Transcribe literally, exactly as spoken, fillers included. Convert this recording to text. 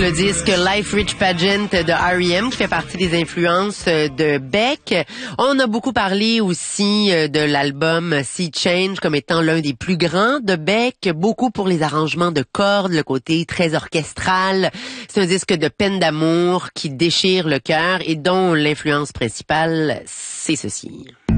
le disque Life Rich Pageant de R E M qui fait partie des influences de Beck. On a beaucoup parlé aussi de l'album Sea Change comme étant l'un des plus grands de Beck, beaucoup pour les arrangements de cordes, le côté très orchestral. C'est un disque de peine d'amour qui déchire le cœur et dont l'influence principale, c'est ceci.